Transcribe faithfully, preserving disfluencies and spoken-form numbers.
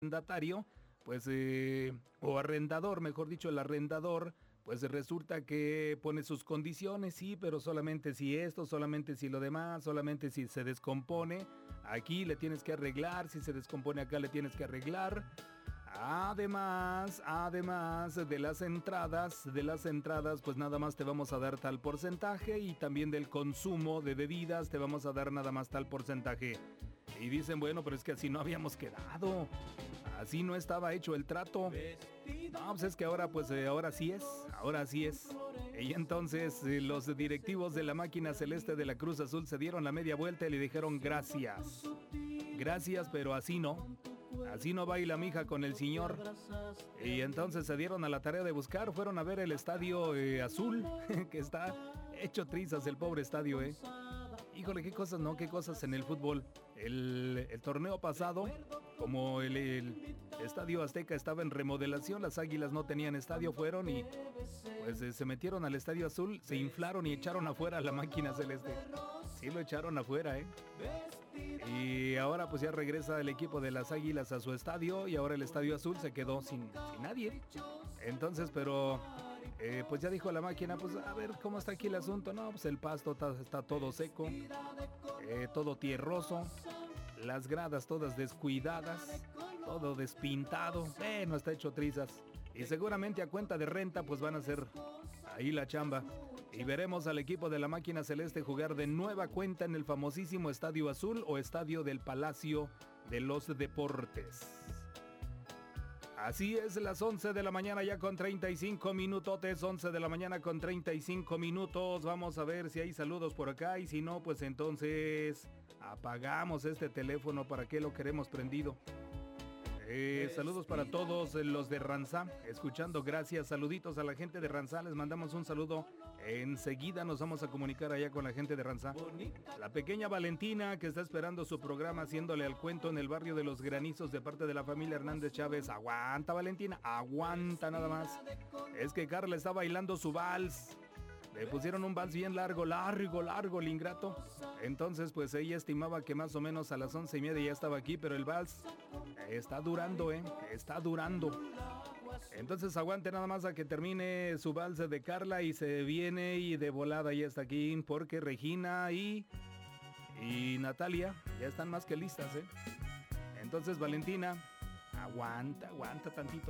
arrendatario, pues, eh, o arrendador, mejor dicho, el arrendador, pues resulta que pone sus condiciones, sí, pero solamente si esto, solamente si lo demás, solamente si se descompone, aquí le tienes que arreglar, si se descompone acá le tienes que arreglar. Además, además de las entradas, de las entradas, pues nada más te vamos a dar tal porcentaje y también del consumo de bebidas te vamos a dar nada más tal porcentaje. Y dicen, bueno, pero es que así no habíamos quedado. Así no estaba hecho el trato. No, pues es que ahora, pues eh, ahora sí es, ahora sí es. Y entonces eh, los directivos de la máquina celeste de la Cruz Azul se dieron la media vuelta y le dijeron gracias. Gracias, pero así no. Así no baila mija con el señor. Y entonces se dieron a la tarea de buscar, fueron a ver el estadio eh, azul, que está hecho trizas el pobre estadio, eh. Híjole, qué cosas, ¿no? Qué cosas en el fútbol. El, el torneo pasado, como el, el Estadio Azteca estaba en remodelación, las Águilas no tenían estadio, fueron y pues eh, se metieron al Estadio Azul, se inflaron y echaron afuera a la máquina celeste. Sí lo echaron afuera, ¿eh? Y ahora pues ya regresa el equipo de las Águilas a su estadio y ahora el Estadio Azul se quedó sin, sin nadie. Entonces, pero... Eh, pues ya dijo la máquina, pues a ver cómo está aquí el asunto. No, pues el pasto está, está todo seco, eh, todo tierroso, las gradas todas descuidadas, todo despintado, eh, no está hecho trizas. Y seguramente a cuenta de renta pues van a hacer ahí la chamba. Y veremos al equipo de la máquina celeste jugar de nueva cuenta en el famosísimo Estadio Azul o Estadio del Palacio de los Deportes. Así es, las once de la mañana ya con treinta y cinco minutotes, once de la mañana con treinta y cinco minutos. Vamos a ver si hay saludos por acá y si no, pues entonces apagamos este teléfono. ¿Para qué lo queremos prendido? Eh, saludos para todos los de Ranzá, escuchando, gracias, saluditos a la gente de Ranzá, les mandamos un saludo, enseguida nos vamos a comunicar allá con la gente de Ranzá. La pequeña Valentina que está esperando su programa haciéndole al cuento en el barrio de Los Granizos de parte de la familia Hernández Chávez. Aguanta, Valentina, aguanta nada más, es que Carla está bailando su vals. Le pusieron un vals bien largo, largo, largo, el ingrato. Entonces, pues ella estimaba que más o menos a las once y media ya estaba aquí, pero el vals está durando, ¿eh? Está durando. Entonces aguante nada más a que termine su vals de Carla y se viene y de volada ya está aquí, porque Regina y, y Natalia ya están más que listas, ¿eh? Entonces, Valentina, aguanta, aguanta tantito.